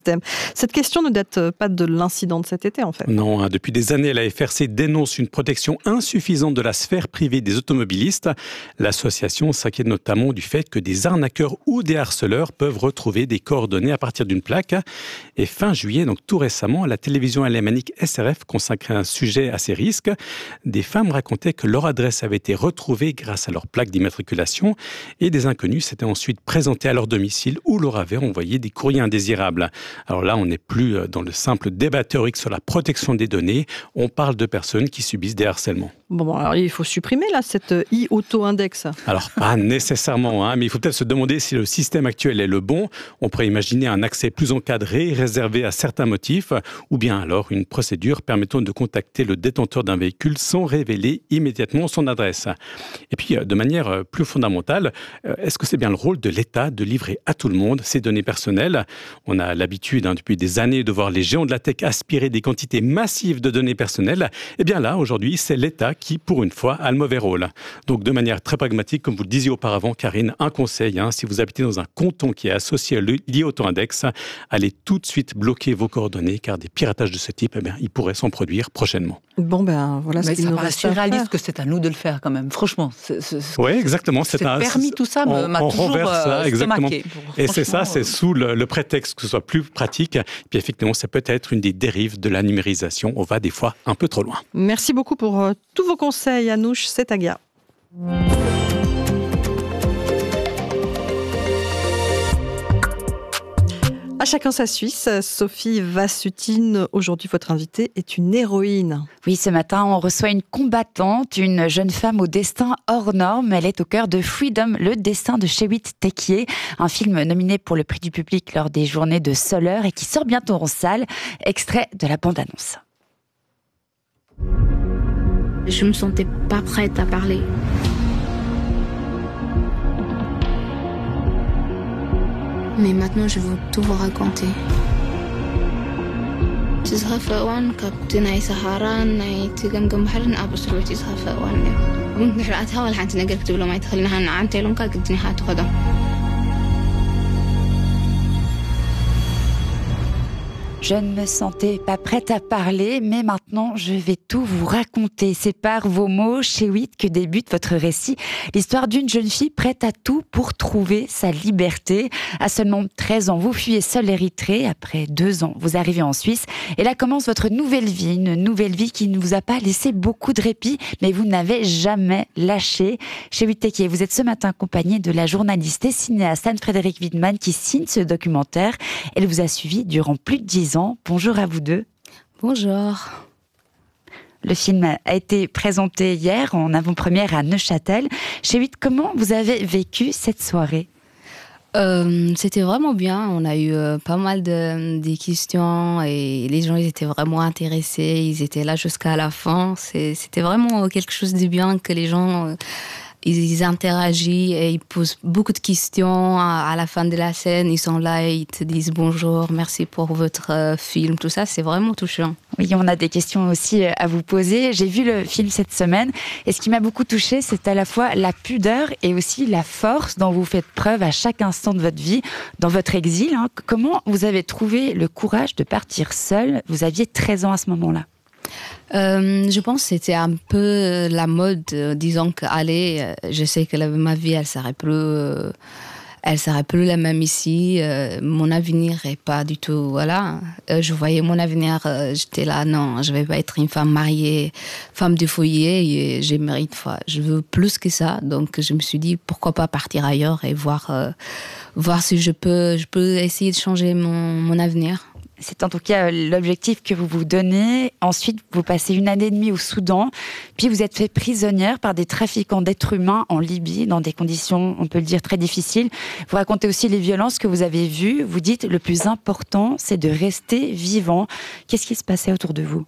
Cette question ne date pas de l'incident de cet été, en fait. Non, depuis des années, la FRC dénonce une protection insuffisante de la sphère privée des automobilistes. L'association s'inquiète notamment du fait que des arnaqueurs ou des harceleurs peuvent retrouver des coordonnées à partir d'une plaque. Et fin juillet, donc tout récemment, la télévision alémanique SRF consacrait un sujet à ces risques. Des femmes racontaient que leur adresse avait été retrouvée grâce à leur plaque d'immatriculation et des inconnus s'étaient ensuite présentés à leur domicile ou leur avaient envoyé des courriers indésirables. Alors là, on n'est plus dans le simple débat théorique sur la protection des données. On parle de personnes qui subissent des harcèlements. Bon, alors il faut supprimer là cette e-auto-index. Alors pas nécessairement, mais il faut peut-être se demander si le système actuel est le bon. On pourrait imaginer un accès plus encadré, réservé à certains motifs, ou bien alors une procédure permettant de contacter le détenteur d'un véhicule sans révéler immédiatement son adresse. Et puis, de manière plus fondamentale, est-ce que c'est bien le rôle de l'État de livrer à tout le monde ces données personnelles ? On a l'habitude depuis des années de voir les géants de la tech aspirer des quantités massives de données personnelles. Et bien là, aujourd'hui, c'est l'État qui, pour une fois, a le mauvais rôle. Donc, de manière très pragmatique, comme vous le disiez auparavant, Karine, un conseil, si vous habitez dans un canton qui est associé à l'e-auto-index, allez tout de suite bloquer vos coordonnées, car des piratages de ce type, ils pourraient s'en produire prochainement. Bon, voilà ce qu'il nous reste à faire. Ça paraît surréaliste que c'est à nous de le faire, quand même. Franchement. Oui, exactement. C'est permis, tout ça m'a toujours stomaqué. Et c'est ça, c'est sous le prétexte que ce soit plus pratique. Puis effectivement, ça peut être une des dérives de la numérisation. On va des fois un peu trop loin. Merci beaucoup pour tous vos conseils, Anouche Setaga. À chacun sa Suisse, Sophie Vassutine, aujourd'hui votre invitée est une héroïne. Oui, ce matin on reçoit une combattante, une jeune femme au destin hors norme. Elle est au cœur de Freedom, le destin de Chewit Tekié, un film nominé pour le prix du public lors des journées de Soleure et qui sort bientôt en salle. Extrait de la bande-annonce. Je me sentais pas prête à parler. Mais maintenant, je veux tout vous raconter. تزهف أوان كابتنا سهران تجمع بحرن أبو سلوى تزهف أوان ممكن حرقتها ولا حنت نقدر كتب له ما يدخلناها عن تيلون كقدني هاتو خدم. Je ne me sentais pas prête à parler, mais maintenant je vais tout vous raconter. C'est par vos mots, Chewit, que débute votre récit. L'histoire d'une jeune fille prête à tout pour trouver sa liberté. À seulement 13 ans, vous fuyez seule l'Érythrée. Après 2 ans, vous arrivez en Suisse. Et là commence votre nouvelle vie. Une nouvelle vie qui ne vous a pas laissé beaucoup de répit, mais vous n'avez jamais lâché. Chewit Tekié, vous êtes ce matin accompagnée de la journaliste et cinéaste Anne-Frédérique Wiedemann qui signe ce documentaire. Elle vous a suivi durant plus de 10 ans. Bonjour à vous deux. Bonjour. Le film a été présenté hier en avant-première à Neuchâtel. Chewit, comment vous avez vécu cette soirée ? C'était vraiment bien. On a eu pas mal de questions et les gens ils étaient vraiment intéressés. Ils étaient là jusqu'à la fin. C'était vraiment quelque chose de bien que les gens... Ils interagissent et ils posent beaucoup de questions à la fin de la scène. Ils sont là et ils te disent bonjour, merci pour votre film. Tout ça, c'est vraiment touchant. Oui, on a des questions aussi à vous poser. J'ai vu le film cette semaine et ce qui m'a beaucoup touchée, c'est à la fois la pudeur et aussi la force dont vous faites preuve à chaque instant de votre vie, dans votre exil. Comment vous avez trouvé le courage de partir seule ? Vous aviez 13 ans à ce moment-là. Je pense que c'était un peu la mode, disons que allez, je sais que ma vie elle serait plus la même ici. Mon avenir est pas du tout, voilà. Je voyais mon avenir, j'étais là, non, je vais pas être une femme mariée, femme de foyer. Et je mérite, je veux plus que ça. Donc je me suis dit pourquoi pas partir ailleurs et voir si je peux essayer de changer mon avenir. C'est en tout cas l'objectif que vous vous donnez. Ensuite, vous passez 1 année et demie au Soudan. Puis vous êtes fait prisonnière par des trafiquants d'êtres humains en Libye, dans des conditions, on peut le dire, très difficiles. Vous racontez aussi les violences que vous avez vues. Vous dites, le plus important, c'est de rester vivant. Qu'est-ce qui se passait autour de vous ?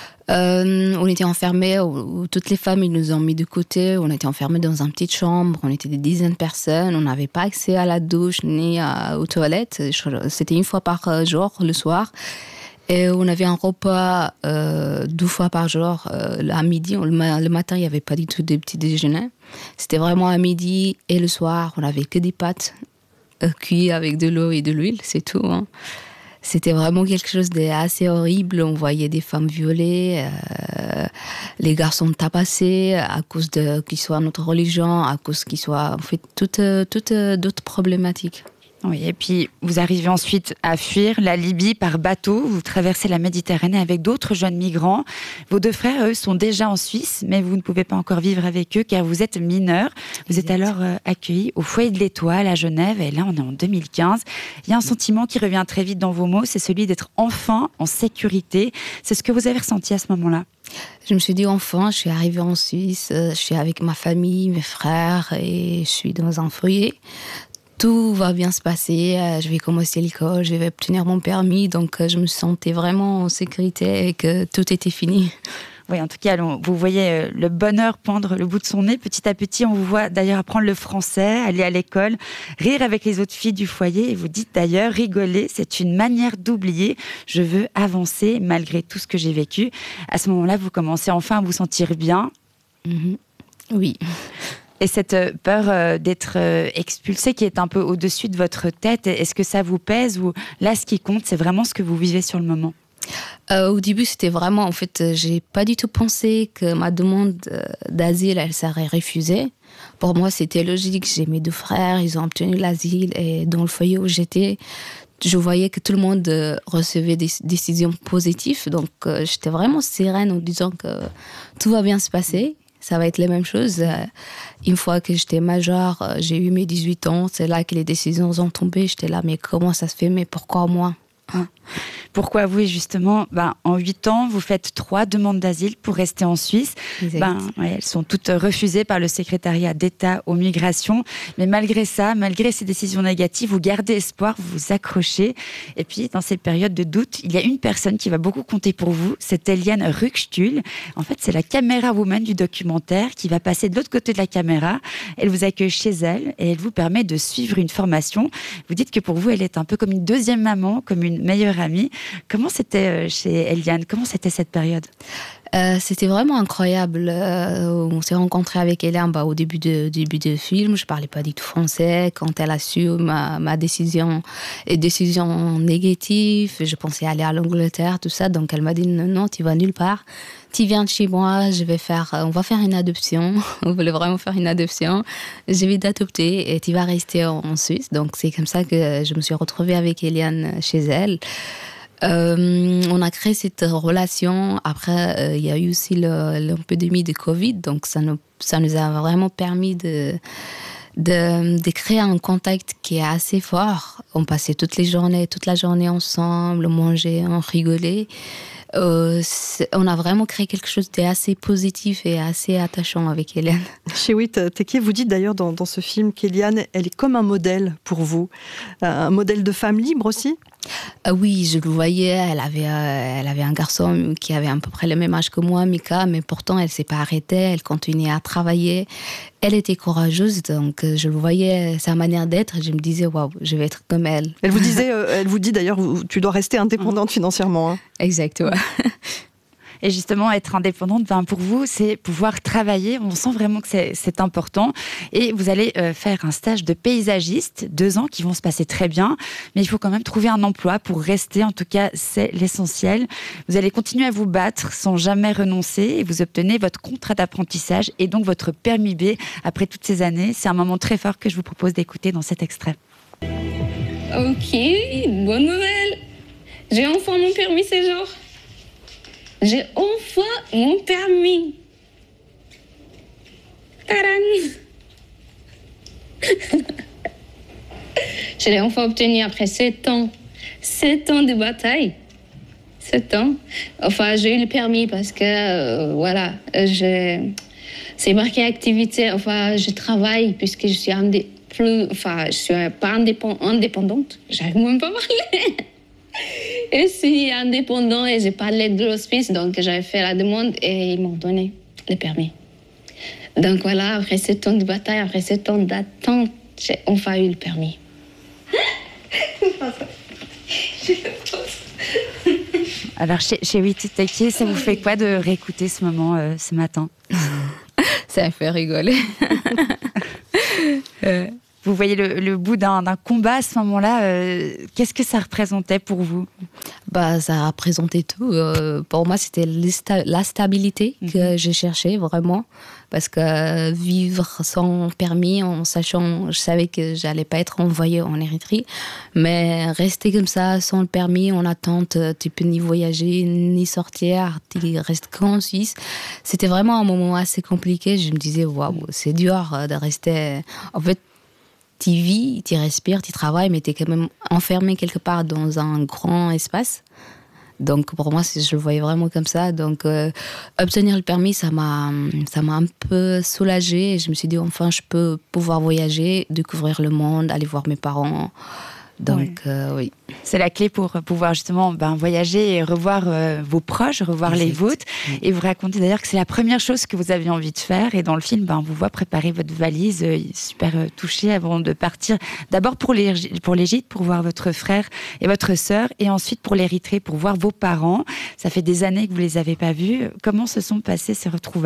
On était enfermés, toutes les femmes ils nous ont mis de côté, on était enfermés dans une petite chambre, on était des dizaines de personnes, on n'avait pas accès à la douche ni aux toilettes, c'était 1 fois par jour le soir. Et on avait un repas 2 fois par jour, à midi, le matin il n'y avait pas du tout de petit déjeuner, c'était vraiment à midi et le soir on n'avait que des pâtes cuites avec de l'eau et de l'huile, c'est tout. c'était vraiment quelque chose d'assez horrible. On voyait des femmes violées, les garçons tabassés à cause qu'ils soient notre religion, à cause qu'ils soient en fait toutes d'autres problématiques. Oui, et puis vous arrivez ensuite à fuir la Libye par bateau. Vous traversez la Méditerranée avec d'autres jeunes migrants. Vos 2 frères, eux, sont déjà en Suisse, mais vous ne pouvez pas encore vivre avec eux car vous êtes mineurs. Vous êtes alors accueillis au Foyer de l'Étoile à Genève, et là on est en 2015. Il y a un sentiment qui revient très vite dans vos mots, c'est celui d'être enfin en sécurité. C'est ce que vous avez ressenti à ce moment-là? Je me suis dit, enfin, je suis arrivée en Suisse, je suis avec ma famille, mes frères, et je suis dans un foyer. Tout va bien se passer, je vais commencer l'école, je vais obtenir mon permis, donc je me sentais vraiment en sécurité et que tout était fini. Oui, en tout cas, vous voyez le bonheur poindre le bout de son nez. Petit à petit, on vous voit d'ailleurs apprendre le français, aller à l'école, rire avec les autres filles du foyer. Et vous dites d'ailleurs, rigoler, c'est une manière d'oublier. Je veux avancer malgré tout ce que j'ai vécu. À ce moment-là, vous commencez enfin à vous sentir bien. Oui. Et cette peur d'être expulsé qui est un peu au-dessus de votre tête, est-ce que ça vous pèse ou là, ce qui compte, c'est vraiment ce que vous vivez sur le moment? Au début, c'était vraiment, en fait, j'ai pas du tout pensé que ma demande d'asile, elle serait refusée. Pour moi, c'était logique. J'ai mes 2 frères, ils ont obtenu l'asile et dans le foyer où j'étais, je voyais que tout le monde recevait des décisions positives. Donc, j'étais vraiment sereine en disant que tout va bien se passer. Ça va être la même chose. Une fois que j'étais majeure, j'ai eu mes 18 ans. C'est là que les décisions ont tombé. J'étais là, mais comment ça se fait? Mais pourquoi moi? Pourquoi vous, justement, en 8 ans, vous faites 3 demandes d'asile pour rester en Suisse. Elles sont toutes refusées par le secrétariat d'État aux migrations. Mais malgré ça, malgré ces décisions négatives, vous gardez espoir, vous vous accrochez. Et puis, dans cette période de doute, il y a une personne qui va beaucoup compter pour vous, c'est Eliane Ruckstuhl. En fait, c'est la caméra woman du documentaire qui va passer de l'autre côté de la caméra. Elle vous accueille chez elle et elle vous permet de suivre une formation. Vous dites que pour vous, elle est un peu comme une deuxième maman, comme une meilleure amie. Comment c'était chez Eliane? Comment c'était cette période? C'était vraiment incroyable. On s'est rencontrés avec Eliane au début de film. Je parlais pas du tout français. Quand elle a su ma décision négative, je pensais aller à l'Angleterre, tout ça. Donc elle m'a dit non, tu vas nulle part. Tu viens de chez moi, on va faire une adoption. On voulait vraiment faire une adoption. Je vais t'adopter et tu vas rester en Suisse. Donc c'est comme ça que je me suis retrouvée avec Eliane chez elle. On a créé cette relation. Après, il y a eu aussi l'épidémie de Covid, donc ça nous a vraiment permis de créer un contact qui est assez fort. On passait toute la journée ensemble, on mangeait, on rigolait. On a vraiment créé quelque chose d'assez positif et assez attachant avec Eliane. Chewit Tekié, vous dites d'ailleurs dans ce film qu'Eliane, elle est comme un modèle pour vous. Un modèle de femme libre aussi? Oui, je le voyais, elle avait un garçon qui avait à peu près le même âge que moi, Mika, mais pourtant elle ne s'est pas arrêtée, elle continuait à travailler. Elle était courageuse, donc je le voyais, sa manière d'être, je me disais, waouh, je vais être comme elle. Elle vous dit d'ailleurs, tu dois rester indépendante financièrement. Hein. Exactement. Et justement, être indépendante, pour vous, c'est pouvoir travailler. On sent vraiment que c'est important. Et vous allez faire un stage de paysagiste, 2 ans qui vont se passer très bien. Mais il faut quand même trouver un emploi pour rester. En tout cas, c'est l'essentiel. Vous allez continuer à vous battre sans jamais renoncer. Et vous obtenez votre contrat d'apprentissage et donc votre permis B après toutes ces années. C'est un moment très fort que je vous propose d'écouter dans cet extrait. Ok, bonne nouvelle. J'ai enfin mon permis séjour. J'ai enfin mon permis. Tadam! Je l'ai enfin obtenu après 7 ans. 7 ans de bataille. 7 ans. Enfin, j'ai eu le permis parce que, c'est marqué activité. Enfin, je travaille puisque je suis je suis pas indépendante. J'arrive même pas à parler. Et je suis indépendant et j'ai pas l'aide de l'hospice, donc j'avais fait la demande et ils m'ont donné le permis. Donc voilà, après 7 ans de bataille, après 7 ans d'attente, j'ai enfin eu le permis. Alors chez Chewit Tekié, ça vous fait quoi de réécouter ce moment ce matin? Ça me fait rigoler. vous voyez le bout d'un combat à ce moment-là. Qu'est-ce que ça représentait pour vous ? Ça représentait tout. Pour moi, c'était la stabilité que je cherchais vraiment. Parce que vivre sans permis, en sachant, je savais que j'allais pas être envoyée en Érythrée, mais rester comme ça, sans le permis, en attente, tu peux ni voyager, ni sortir, tu restes qu'en Suisse. C'était vraiment un moment assez compliqué. Je me disais, waouh, c'est dur de rester. En fait, tu vis, tu respires, tu travailles, mais tu es quand même enfermé quelque part dans un grand espace. Donc pour moi, je le voyais vraiment comme ça. Donc obtenir le permis, ça m'a un peu soulagée. Et je me suis dit, enfin, je peux pouvoir voyager, découvrir le monde, aller voir mes parents. Donc oui. C'est la clé pour pouvoir justement voyager et revoir vos proches, revoir les vôtres. Et vous racontez d'ailleurs que c'est la première chose que vous aviez envie de faire. Et dans le film, on vous voit préparer votre valise, super touchée avant de partir. D'abord pour l'Égypte, pour voir votre frère et votre sœur. Et ensuite pour l'Érythrée, pour voir vos parents. Ça fait des années que vous ne les avez pas vus. Comment se sont passées ces retrouvailles ?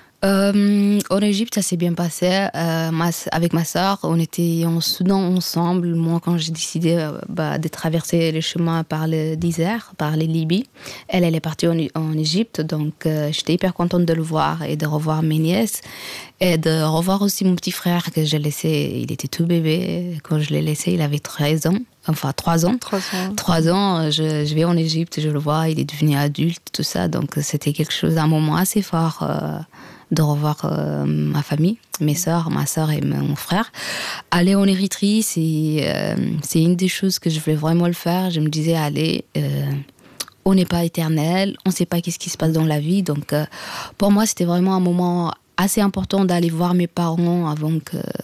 En Égypte, ça s'est bien passé. Avec ma sœur, on était en Soudan ensemble. Moi, quand j'ai décidé de traverser le chemin par le désert, par les Libyes, elle est partie en Égypte. Donc, j'étais hyper contente de le voir et de revoir mes nièces. Et de revoir aussi mon petit frère que j'ai laissé. Il était tout bébé. Quand je l'ai laissé, il avait 13 ans. Enfin, 3 ans. 3 ans, je vais en Égypte, je le vois, il est devenu adulte, tout ça. Donc, c'était un moment assez fort de revoir ma famille, ma sœur et mon frère. Aller en Érythrée, c'est une des choses que je voulais vraiment le faire. Je me disais, allez, on n'est pas éternel, on ne sait pas qu'est-ce qui se passe dans la vie. Donc, pour moi, c'était vraiment un moment assez important d'aller voir mes parents avant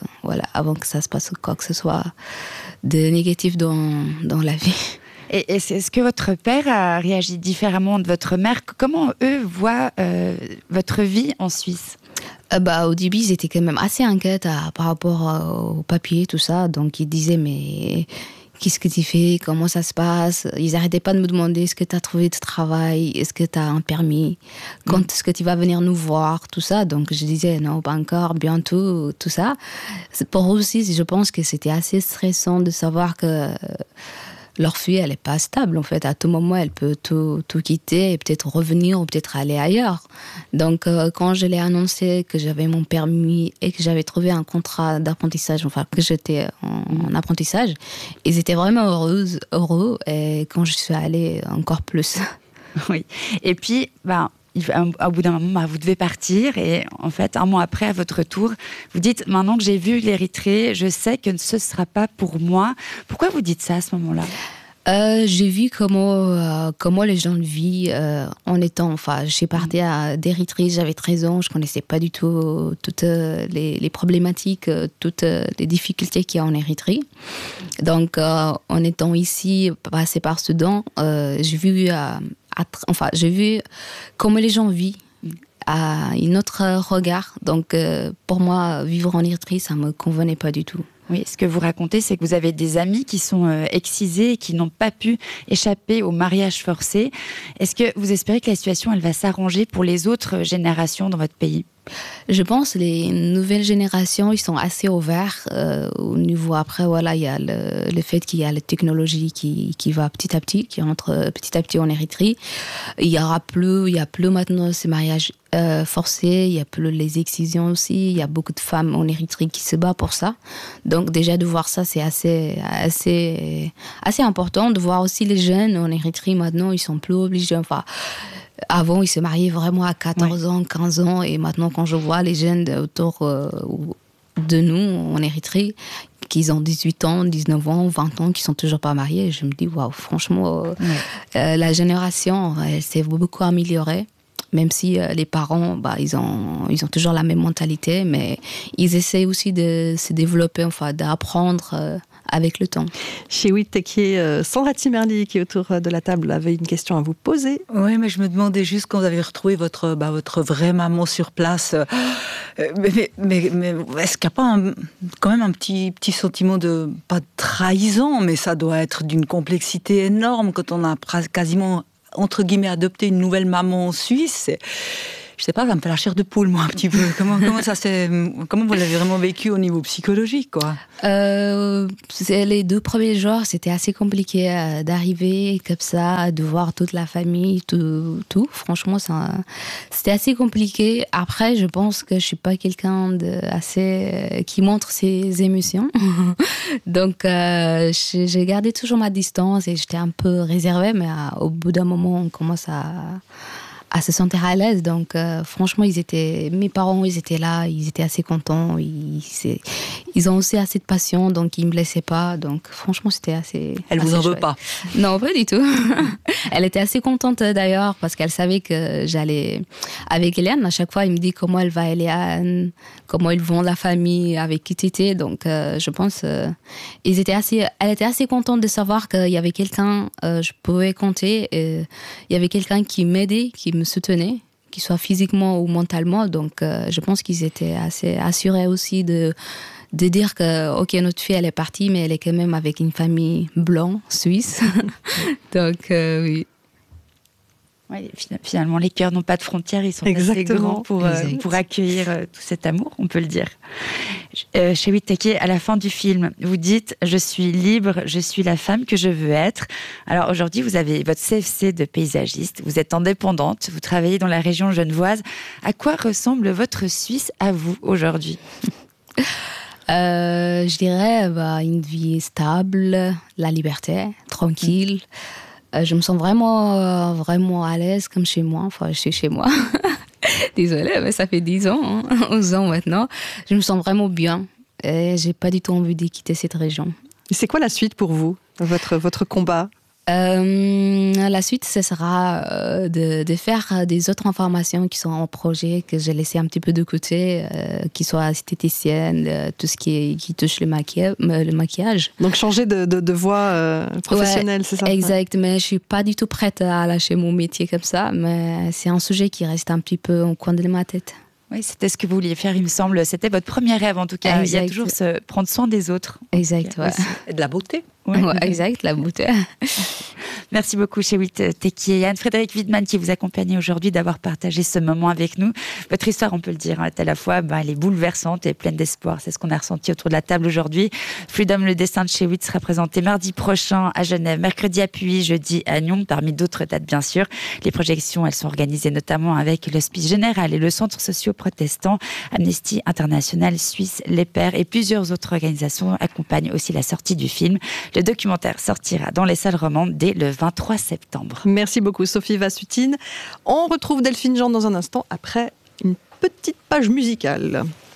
que ça se passe quoi que ce soit de négatif dans la vie. Et est-ce que votre père a réagi différemment de votre mère ? Comment eux voient votre vie en Suisse ? Au début, ils étaient quand même assez inquiets par rapport au papier, tout ça. Donc, ils disaient, mais qu'est-ce que tu fais ? Comment ça se passe ? Ils n'arrêtaient pas de me demander, est-ce que tu as trouvé de travail ? Est-ce que tu as un permis ? Quand est-ce que tu vas venir nous voir ? Tout ça. Donc, je disais, non, pas encore, bientôt, tout ça. Pour eux aussi, je pense que c'était assez stressant de savoir que leur fille, elle n'est pas stable, en fait. À tout moment, elle peut tout quitter et peut-être revenir ou peut-être aller ailleurs. Donc, quand je l'ai annoncé que j'avais mon permis et que j'avais trouvé un contrat d'apprentissage, enfin, que j'étais en apprentissage, ils étaient vraiment heureux. Et quand je suis allée, encore plus. Oui. Et puis, au bout d'un moment, vous devez partir et en fait, un mois après, à votre retour, vous dites, maintenant que j'ai vu l'Érythrée, je sais que ce ne sera pas pour moi. Pourquoi vous dites ça à ce moment-là ? J'ai vu comment les gens vivent en étant... Enfin, je suis partie d'Érythrée, j'avais 13 ans, je ne connaissais pas du tout toutes les problématiques, toutes les difficultés qu'il y a en Érythrée. Donc, en étant ici, passée par Soudan, j'ai vu comment les gens vivent à un autre regard. Donc, pour moi, vivre en Érythrée, ça ne me convenait pas du tout. Oui, ce que vous racontez, c'est que vous avez des amis qui sont excisés et qui n'ont pas pu échapper au mariage forcé. Est-ce que vous espérez que la situation, elle va s'arranger pour les autres générations dans votre pays ? Je pense que les nouvelles générations, ils sont assez ouverts au niveau. Après, il y a le fait qu'il y a la technologie qui va petit à petit, qui entre petit à petit en Érythrée. Il y a plus maintenant ces mariages forcés, il y a plus les excisions aussi. Il y a beaucoup de femmes en Érythrée qui se battent pour ça. Donc déjà de voir ça, c'est assez important. De voir aussi les jeunes en Érythrée maintenant, ils sont plus obligés. Enfin, avant, ils se mariaient vraiment à 14 ans, 15 ans. Et maintenant, quand je vois les jeunes autour de nous, en Érythrée, qui ont 18 ans, 19 ans, 20 ans, qui sont toujours pas mariés, je me dis, waouh, franchement, la génération, elle s'est beaucoup améliorée. Même si les parents, ils ont toujours la même mentalité, mais ils essaient aussi de se développer, enfin, d'apprendre avec le temps. Chéwit Tekié, Sandra Timerli, qui est autour de la table, avait une question à vous poser. Oui, mais je me demandais juste quand vous avez retrouvé votre vraie maman sur place, mais est-ce qu'il n'y a pas quand même un petit sentiment de, pas de trahison, mais ça doit être d'une complexité énorme quand on a quasiment, entre guillemets, adopté une nouvelle maman en Suisse. Je sais pas, ça me fait la chair de poule, moi, un petit peu. Comment vous l'avez vraiment vécu au niveau psychologique, quoi? Les 2 premiers jours, c'était assez compliqué d'arriver comme ça, de voir toute la famille, tout. Franchement, c'était assez compliqué. Après, je pense que je suis pas quelqu'un qui montre ses émotions. Donc, j'ai gardé toujours ma distance et j'étais un peu réservée, mais au bout d'un moment, on commence à se sentir à l'aise. Donc, franchement, mes parents, ils étaient là, ils étaient assez contents. Ils ont aussi assez de passion, donc ils me laissaient pas. Donc, franchement, c'était assez. Elle vous en veut pas? Non, pas du tout. Elle était assez contente d'ailleurs, parce qu'elle savait que j'allais avec Eliane. À chaque fois, elle me dit comment elle va, Eliane, comment ils vont, la famille, avec qui tu étais. Donc, je pense, elle était assez contente de savoir qu'il y avait quelqu'un, je pouvais compter. Il y avait quelqu'un qui m'aidait, qui me soutenait, qu'il soit physiquement ou mentalement. Donc, je pense qu'ils étaient assez assurés aussi de dire que, ok, notre fille, elle est partie, mais elle est quand même avec une famille blanche, suisse. Donc, oui. Ouais, finalement, les cœurs n'ont pas de frontières, ils sont assez grands pour accueillir tout cet amour, on peut le dire. Shewit Keke, à la fin du film, vous dites « Je suis libre, je suis la femme que je veux être ». Alors aujourd'hui, vous avez votre CFC de paysagiste, vous êtes indépendante, vous travaillez dans la région genevoise. À quoi ressemble votre Suisse à vous aujourd'hui ? Je dirais une vie stable, la liberté, tranquille. Je me sens vraiment, vraiment à l'aise comme chez moi. Enfin, je suis chez moi. Désolée, mais ça fait 10 ans, 11 ans maintenant. Je me sens vraiment bien. Et j'ai pas du tout envie de quitter cette région. Et c'est quoi la suite pour vous, votre combat ? La suite, ce sera de faire des autres formations qui sont en projet, que j'ai laissé un petit peu de côté, qui soient esthéticienne, tout ce qui touche le maquillage. Donc changer de voie professionnelle, c'est ça ? Exact, mais je suis pas du tout prête à lâcher mon métier comme ça, mais c'est un sujet qui reste un petit peu au coin de ma tête. Oui, c'était ce que vous vouliez faire, il me semble. C'était votre premier rêve, en tout cas. Exact. Il y a toujours prendre soin des autres. Exact, ouais. Et de la beauté. Ouais, exact, la beauté. Merci beaucoup, Shewit Keke et Anne-Frédérique Wiedmann, qui vous accompagnait aujourd'hui, d'avoir partagé ce moment avec nous. Votre histoire, on peut le dire, est à la fois elle est bouleversante et pleine d'espoir. C'est ce qu'on a ressenti autour de la table aujourd'hui. Freedom, le destin de Shewit, sera présenté mardi prochain à Genève, mercredi à Puy, jeudi à Nyon, parmi d'autres dates, bien sûr. Les projections, elles sont organisées notamment avec l'Hospice Général et le Centre socio-protestant, Amnesty International Suisse, Les Pères et plusieurs autres organisations accompagnent aussi la sortie du film. Le documentaire sortira dans les salles romandes dès le 23 septembre. Merci beaucoup Sophie Vassutine. On retrouve Delphine Jean dans un instant après une petite page musicale.